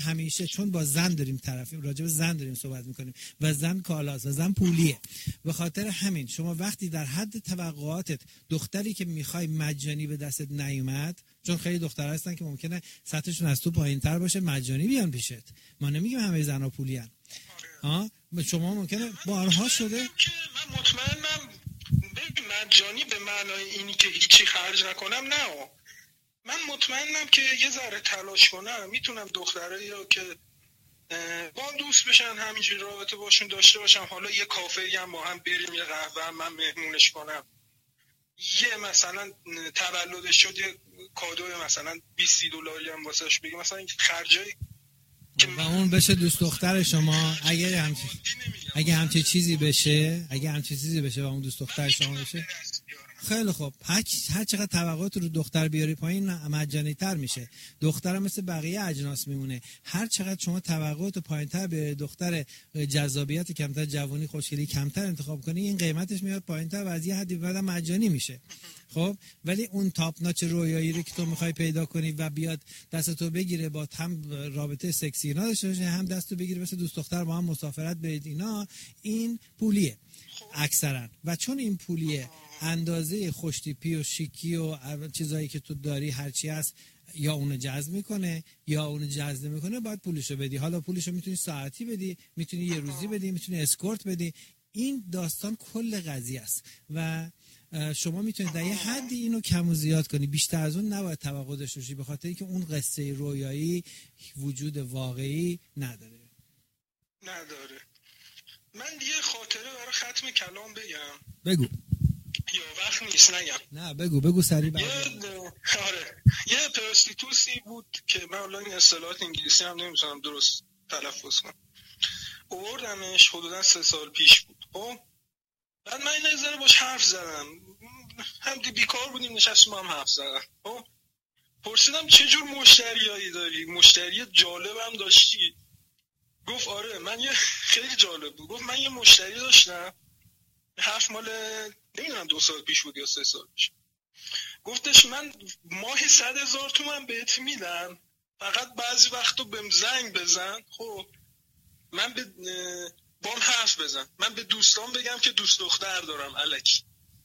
همیشه چون با زن داریم راجع به زن داریم صحبت میکنیم و زن کالاست و زن پولیه، به خاطر همین شما وقتی در حد توقعاتت دختری که میخوای مجانی به دستت نیومد، چون خیلی دخترها هستن که ممکنه سطحشون از تو پایین‌تر باشه مجانی بیان پیشت، ما نمیگیم همه زن‌ها پولیان. شما ممکنه بارها شده که من مطمئنم مجانی به معنای اینی که هیچی خرج نکنم، نه، من مطمئنم که یه ذره تلاش کنم میتونم دخترایی رو که با هم دوست بشن همینجوری رابطه باشون داشته باشم، حالا یه کافه‌ای هم با هم بریم، یه قهوه هم من مهمونش کنم، یه مثلا تولدش شد یه کادوی مثلا $20 هم واسش بگیم، مثلا این خرجای و اون بشه دوست دختر شما. اگه همچین چیزی بشه و اون دوست دختر شما بشه، خیلی خوب. هر چقدر توقعات رو دختر بیاری پایین مجانی تر میشه. دختر مثل بقیه اجناس میمونه. هر چقدر شما توقعات پایین تر بیاری، دختر جذابیت کمتر، جوانی خوشگلی کمتر انتخاب کنی، این قیمتش میاد پایین تر و از یه حدی بعد مجانی میشه. خب ولی اون تاپ ناچ رویایی رو که تو میخوای پیدا کنی و بیاد دستتو بگیره، با هم رابطه سکسی اینا داشته باشه، هم دستو بگیره مثل دوست دختر با هم مسافرت برید اینا، این پولیه اکثرا. و چون این پولیه، اندازه خوشتیپی و شیکی و چیزایی که تو داری هرچی هست یا اونو جذب میکنه یا اونو جذب نمیکنه، باید پولشو بدی. حالا پولشو میتونی ساعتی بدی، میتونی یه روزی بدی، میتونی اسکورت بدی. این داستان کل قضیه است و شما میتونید در یه حدی اینو کم و زیاد کنی، بیشتر از اون نباید توقع داشته باشی، به خاطر اینکه اون قصه رویایی وجود واقعی نداره. من یه خاطره برای ختم کلام بگم. بگو. یا وقت نیست نگم؟ نه بگو سریع. یه پرستیتوسی بود که من الان این اصطلاحات انگلیسی هم نمیتونم درست تلفظ کنم. آوردمش حدودا 3 سال پیش بود. خب بعد من این نظر باش حرف زدم، هم که بیکار بودیم نشستیم هم حرف زدم. خب پرسیدم چه جور مشتریایی داری؟ مشتری جالب هم داشتی؟ گفت آره. من یه خیلی جالب بود. گفت من یه مشتری داشتم، حرف مال نمیدونم 2 سال پیش بود یا 3 سال پیش. گفتش من ماه 100,000 تومان بهت میدم، فقط بعضی وقتا بهم زنگ بزن. خب من بام حرف بزن، من به دوستان بگم که دوست دختر دارم الکی.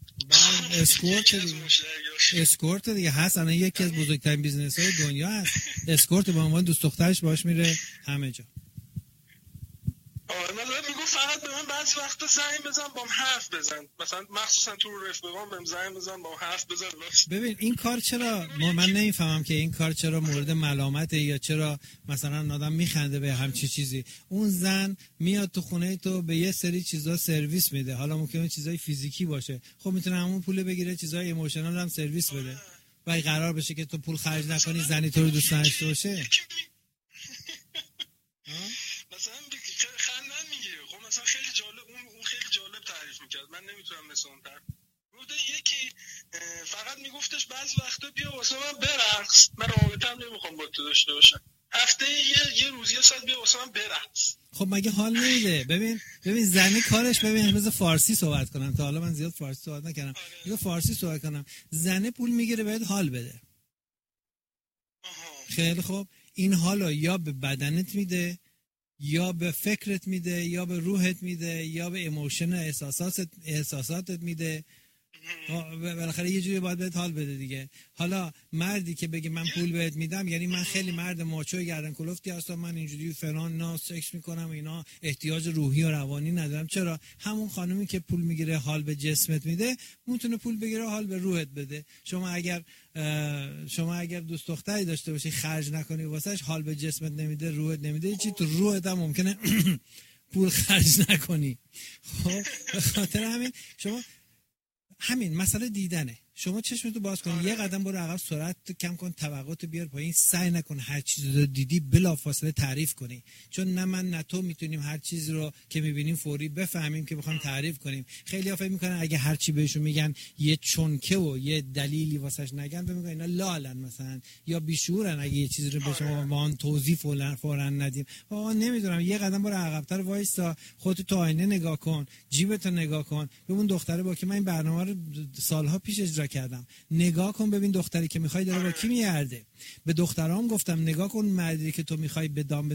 اسکورت دیگه هست. الان یکی از بزرگترین بیزنس‌های دنیا هست. اسکورت به عنوان دوست دخترش باش میره همه جا. من میگم فقط به من بعضی وقتا زنگ بزن بام حرف بزن، مثلا مخصوصا تو رفیقام بهم زنگ بزن بام حرف بزن. ببین این کار چرا من نمیفهمم که این کار چرا مورد ملامته یا چرا مثلا آدم میخنده به همچی چیزی. اون زن میاد تو خونه تو به یه سری چیزا سرویس میده، حالا ممکنه چیزای فیزیکی باشه، خب میتونه همون پول بگیره چیزای ایموشنال هم سرویس بده. و قرار بشه که تو پول خرج نکنی زنی تو رو دوست نداشته باشه. خیلی جالب اون خیلی جالب تعریف میکرد، من نمیتونم مثل اون تعریف. بوده یکی فقط میگفتش بعضی وقتا بیا واسه من برقص، من رابطه‌ام نمیخوام با تو داشته باشم، هفته یه روز یه ساعت بیا واسه من برقص. خب مگه حال نمیده؟ ببین زنی کارش، ببین روز فارسی صحبت کنم، تا حالا من زیاد فارسی صحبت نکردم، روز فارسی صحبت کنم. زنه پول میگیره بهت حال بده. خیلی خوب، این حالو یا به بدنت میده، یا به فکرت میده، یا به روحت میده، یا به ایموشن احساساتت میده. بالاخره یه جوری باید بهت حال بده دیگه. حالا مردی که بگه من پول بهت میدم، یعنی من خیلی مرد ماچو گردن کلفتی هستم، من اینجوری فلان نا سکس میکنم اینا، احتیاج روحی و روانی ندارم. چرا؟ همون خانومی که پول میگیره حال به جسمت میده، میتونه پول بگیره حال به روحت بده. شما اگر دوست دختری داشته باشی خرج نکنی واسش، حال به جسمت نمیده، روحت نمیده، چی تو روحت هم ممکنه پول خرج نکنی. خب به خاطر همین شما همین مسئله دیدنه. شما چشمتو باز کن، یه قدم برو عقب، سرعت کم کن، توقعاتو بیار پایین، سعی نکن هر چیزی رو دیدی بلافاصله تعریف کنی، چون نه من نه تو میتونیم هر چیزی رو که میبینیم فوری بفهمیم که بخوام تعریف کنیم. خیلی‌ها فکر میکنن اگه هر چی بهشون میگن یه چونکه و یه دلیلی واسش نگن، فکر میکنن اینا لالن مثلا یا بیشورن اگه یه چیزی رو به شما ما توضیح فوراً ندیم. آقا نمیدونم، یه قدم برو عقب‌تر وایسا، خودت تو آینه نگاه کن، جیبتو نگاه کن، به اون دختره با که من این برنامه رو سالها پیش اجرا پیدا کردم نگاه کن ببین دختری که میخوای داره با کی میارده. به دخترام گفتم نگاه کن مردی که تو میخوای به دام